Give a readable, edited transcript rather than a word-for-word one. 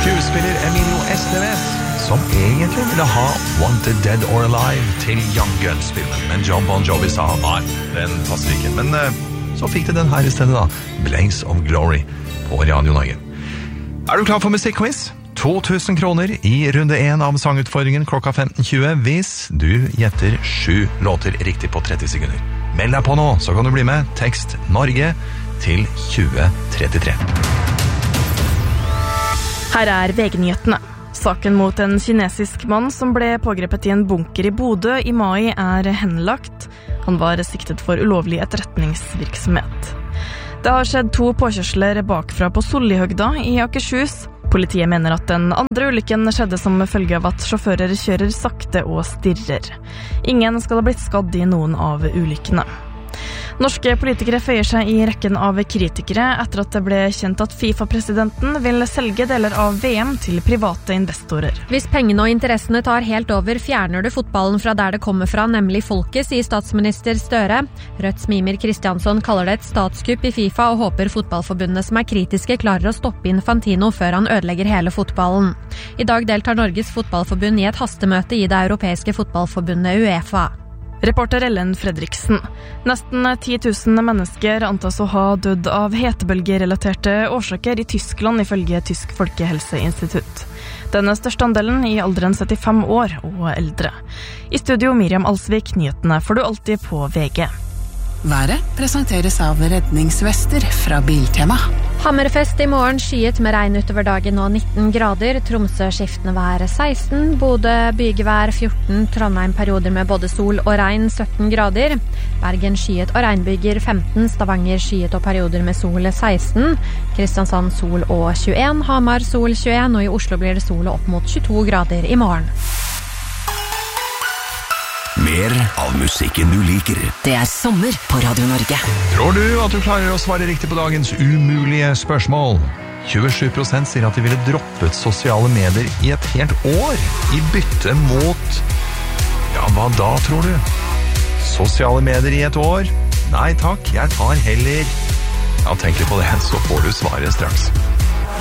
Skuespiller Emilio Estevez, som egentlig ville ha Wanted Dead or Alive til Young Guns-filmen, men John Bon Jovi sa nei, den passer ikke. Men så fikk det den her i stedet da, Blaze of Glory på Radio Norge. Er du klar for musikkquiz? 2000 kroner i runde 1 av sangutfordringen klokka 15.20 hvis du gjetter 7 låter riktig på 30 sekunder. Meld deg på nå, så kan du bli med. Tekst Norge til 2033. Her er VG-nyhetene. Saken mot en kinesisk mann som ble pågrepet i en bunker i Bodø i mai er henlagt. Han var siktet for ulovlig etterretningsvirksomhet. Det har skjedd 2 påkjørsler bakfra på Sollihøgda i Akershus. Politiet mener at den andre ulykken skjedde som følge av at sjåfører kjører sakte og stirrer. Ingen skal ha blitt skadd i noen av ulykkene. Norske politikere føyer seg i rekken av kritikere etter at det ble kjent at FIFA-presidenten vil selge deler av VM til private investorer. Hvis pengene og interessene tar helt over, fjerner du fotballen fra der det kommer fra, nemlig folket, sier statsminister Støre. Rødts Mimir Kristjansson kaller det et statskupp i FIFA og håper fotballforbundene som er kritiske klarer å stoppe Infantino før han ødelegger hele fotballen. I dag deltar Norges fotballforbund i et hastemøte i det europeiske fotballforbundet UEFA. Reporter Ellen Fredriksen. Nesten 10 000 mennesker antas å ha dødd av hetebølgerelaterte årsaker i Tyskland, ifølge Tysk Folkehelseinstitutt. Den største andelen i alderen 75 år og eldre. I studio Miriam Alsvik, nyhetene får du alltid på VG. Været presenteres av redningsvester fra Biltema. Hammerfest i morgen, skyet med regn utover dagen og 19 grader. Tromsø skiftende vær 16, Bodø bygevær 14, Trondheim perioder med både sol og regn 17 grader. Bergen skyet og regnbyger 15, Stavanger skyet og perioder med sol 16, Kristiansand sol og 21, Hamar sol 21, og i Oslo blir det sol opp mot 22 grader i morgen. Mer av musikken du liker. Det er sommer på Radio Norge. Tror du at du klarer å svare riktig på dagens umulige spørsmål? 27% sier at de ville droppet sosiale medier i et helt år i bytte mot... Ja, hva da, tror du? Sosiale medier i et år? Nei takk, jeg tar heller... Ja, tenk litt på det, så får du svaret straks.